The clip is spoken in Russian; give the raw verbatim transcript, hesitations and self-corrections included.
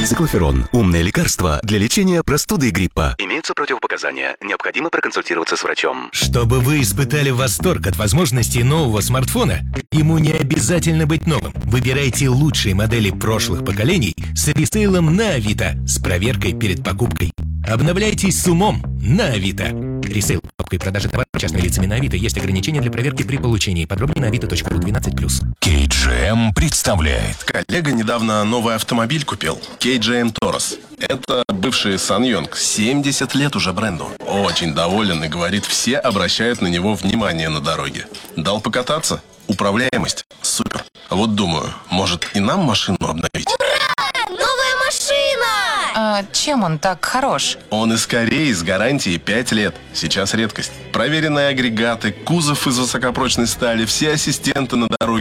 Циклоферон – умное лекарство для лечения простуды и гриппа. Имеются противопоказания. Необходимо проконсультироваться с врачом. Чтобы вы испытали восторг от возможностей нового смартфона, ему не обязательно быть новым. Выбирайте лучшие модели прошлых поколений с ресейлом на Авито с проверкой перед покупкой. Обновляйтесь с умом на Авито. Ресейл, покупка и продажа товаров частными лицами на Авито. Есть ограничения для проверки при получении. Подробнее на авито точка ру двенадцать плюс. кей джи эм представляет. Коллега недавно новый автомобиль купил. кей джи эм Taurus. Это бывший Сanyонг. семьдесят лет уже бренду. Очень доволен и говорит, все обращают на него внимание на дороге. Дал покататься? Управляемость? Супер. Вот думаю, может и нам машину обновить? Новая машина! А чем он так хорош? Он из Кореи с гарантией пять лет. Сейчас редкость. Проверенные агрегаты, кузов из высокопрочной стали, все ассистенты на дороге.